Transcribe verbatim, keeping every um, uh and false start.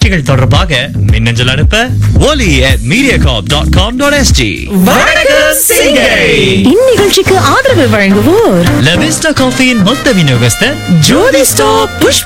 நிகழ்ச்சிகள் தொடர்பாக மின்னஞ்சல் அனுப்ப ஒலி at mediacorp dot com dot s g. வணக்கம் சிங்கை. இந்நிகழ்ச்சிக்கு ஆதரவு வழங்குவோர் La Vista Coffee-யின் மொத்த விநியோகஸ்தர் ஜோதி ஸ்டாப் புஷ்ப